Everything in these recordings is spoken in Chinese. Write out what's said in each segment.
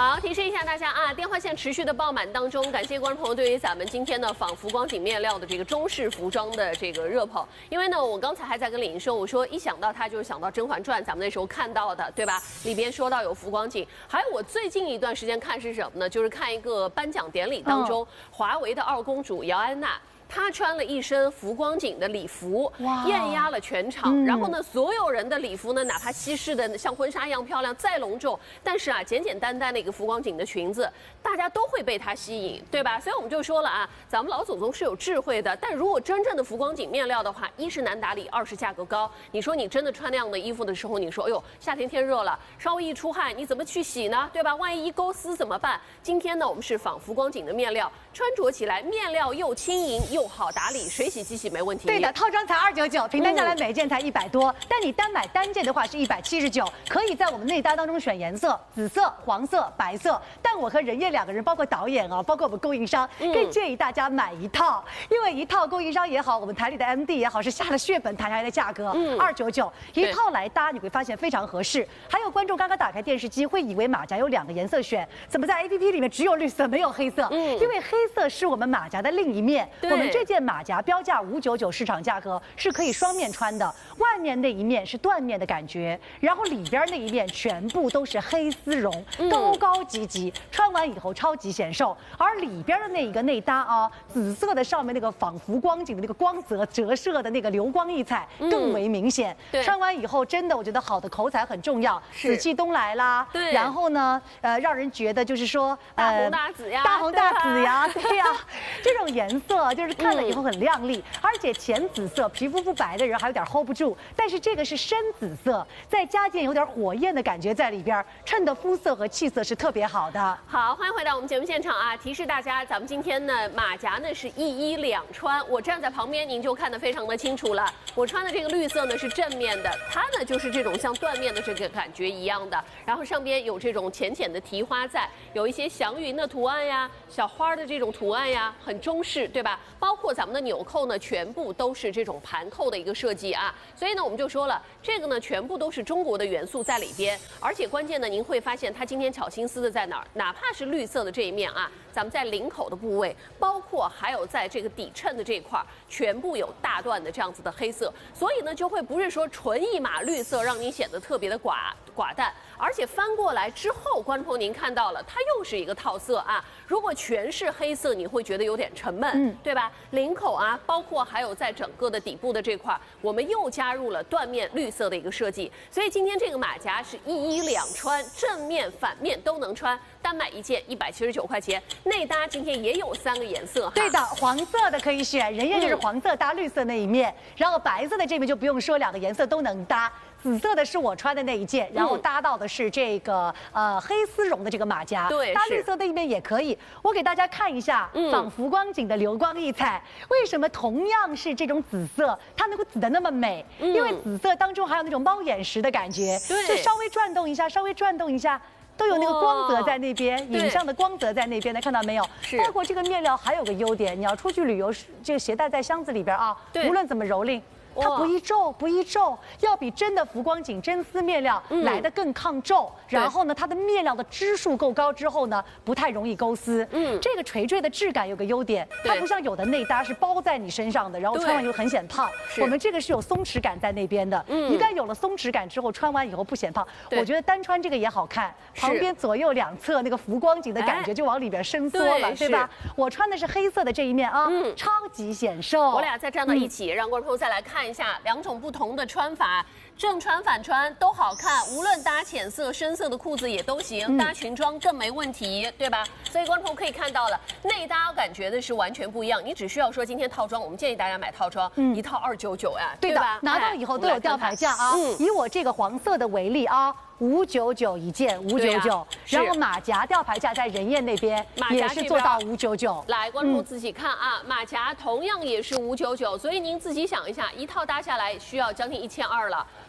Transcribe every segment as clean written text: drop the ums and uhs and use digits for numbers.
好，提示一下大家啊，电话线持续的爆满当中，感谢观众朋友对于咱们今天的仿浮光景面料的这个中式服装的这个热捧。因为呢，我刚才还在跟李莹说，我说一想到它就是想到《甄嬛传》，咱们那时候看到的，对吧？里边说到有浮光景，还有我最近一段时间看是什么呢？就是看一个颁奖典礼当中，华为的二公主姚安娜。 她穿了一身浮光景的礼服，艳压了全场。然后呢，所有人的礼服呢，哪怕西式的像婚纱一样漂亮，再隆重，但是啊，简简单单的一个浮光景的裙子，大家都会被它吸引，对吧？所以我们就说了啊，咱们老祖宗是有智慧的。但如果真正的浮光景面料的话，一是难打理，二是价格高。你说你真的穿那样的衣服的时候，你说，哎呦，夏天天热了，稍微一出汗，你怎么去洗呢？对吧？万一一勾丝怎么办？今天呢，我们是仿浮光景的面料，穿着起来面料又轻盈又好打理，水洗机洗没问题。 对的，套装才299，平单下来每件才100多，但你单买单件的话是179，可以在我们内搭当中选颜色，紫色、黄色、白色。但我和任烨2个人，包括导演啊，包括我们供应商，更建议大家买一套，因为一套供应商也好，我们台里的 MD 也好，是下了血本谈下来的价格，299一套来搭，你会发现非常合适。还有观众刚刚打开电视机，会以为马甲有2个颜色选，怎么在 APP 里面只有绿色没有黑色？因为黑色是我们马甲的另一面，我们这件马甲标价599，市场价格是可以双面穿的，外面那一面是缎面的感觉，然后里边那一面全部都是黑丝绒，高高级级，穿完以后超级显瘦。而里边的那一个内搭啊，紫色的上面那个仿浮光景的那个光泽折射的那个流光溢彩更为明显。穿完以后真的，我觉得好的口彩很重要，紫气东来啦。对，然后呢，让人觉得就是说， 大红大紫呀， 大红大紫呀，对呀，这种颜色就是看了以后很亮丽，而且浅紫色皮肤不白的人还有点 hold 不住，但是这个是深紫色，再加件有点火焰的感觉在里边，衬的肤色和气色是特别好的。 好，欢迎回到我们节目现场啊！提示大家，咱们今天呢马甲呢是1衣2穿，我站在旁边您就看得非常的清楚了。我穿的这个绿色呢是正面的，它呢就是这种像缎面的这个感觉一样的，然后上边有这种浅浅的提花在，有一些祥云的图案呀、小花的这种图案呀，很中式，对吧？包括咱们的纽扣呢，全部都是这种盘扣的一个设计啊，所以呢我们就说了，这个呢全部都是中国的元素在里边，而且关键呢您会发现它今天巧心思的在哪儿？哪怕是绿色的这一面啊，咱们在领口的部位，包括还有在这个底衬的这一块，全部有大段的这样子的黑色，所以呢就会不是说纯一码绿色让你显得特别的寡淡，而且翻过来之后，观众朋友您看到了，它又是一个套色啊。如果全是黑色，你会觉得有点沉闷，对吧？领口啊，包括还有在整个的底部的这块，我们又加入了缎面绿色的一个设计，所以今天这个马甲是1衣2穿，正面反面都能穿，单买一件179块钱，内搭今天也有3个颜色哈。 对的，黄色的可以选，人家就是黄色搭绿色那一面，然后白色的这边就不用说，2个颜色都能搭。紫色的是我穿的那一件，然后搭到的是这个黑丝绒的这个马甲， 对， 搭绿色那一面也可以。我给大家看一下仿浮光景的流光溢彩，为什么同样是这种紫色，它能够紫得那么美？因为紫色当中还有那种猫眼石的感觉，就稍微转动一下，稍微转动一下。都有那个光泽在那边，影像的光泽在那边，能看到没有？包括这个面料还有个优点，你要出去旅游，这个携带在箱子里边啊，无论怎么蹂躏。它不易皱，不易皱，要比真的浮光景真丝面料来得更抗皱。然后呢，它的面料的支数够高之后呢，不太容易勾丝。这个垂坠的质感有个优点，它不像有的内搭是包在你身上的，然后穿完以后很显胖。我们这个是有松弛感在那边的。一旦有了松弛感之后，穿完以后不显胖。我觉得单穿这个也好看，旁边左右2侧那个浮光景的感觉就往里边伸缩了，对吧？我穿的是黑色的这一面啊，超级显瘦。 我俩再站到一起，让观众朋友再来看一下2种不同的穿法，正穿反穿都好看，无论搭浅色、深色的裤子也都行，搭裙装更没问题，对吧？所以观众朋友可以看到了，内搭感觉的是完全不一样。你只需要说今天套装，我们建议大家买套装，一套299呀， 对吧？拿到以后都有吊牌价啊。以我这个黄色的为例啊。599一件，599，然后马甲吊牌价在人烨那边也是做到599。 来，观众自己看啊，马甲同样也是599，所以您自己想一下，一套搭下来需要将近1200了。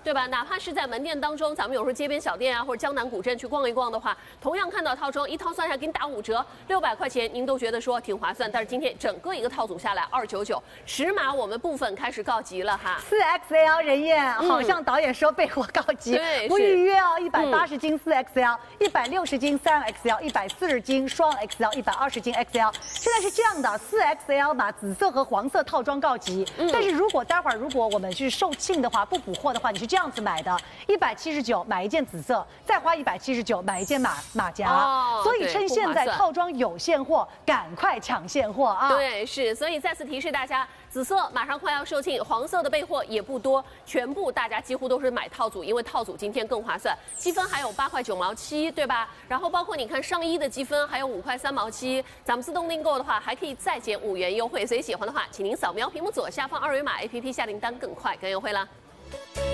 对吧？哪怕是在门店当中，咱们有时候街边小店啊，或者江南古镇去逛一逛的话，同样看到套装，一套算下给你打5折，600块钱，您都觉得说挺划算。但是今天整个一个套组下来299，尺码我们部分开始告急了哈。 4XL 人燕，好像导演说备货告急， 对， 不预约哦，180斤4XL，160斤3XL，140斤双 XL，120斤 XL。现在是这样的，4XL 嘛，紫色和黄色套装告急。但是如果待会儿如果我们去售罄的话，不补货的话，你是这样子买的，179买一件紫色，再花179买一件马甲。所以趁现在套装有现货，赶快抢现货啊！ 对，是，所以再次提示大家，紫色马上快要售罄，黄色的备货也不多，全部大家几乎都是买套组，因为套组今天更划算，积分还有8块9毛7，对吧？然后包括你看上衣的积分还有5块3毛7，咱们自动订购的话还可以再减5元优惠，所以喜欢的话，请您扫描屏幕左下方2维码 APP 下订单更快更优惠啦。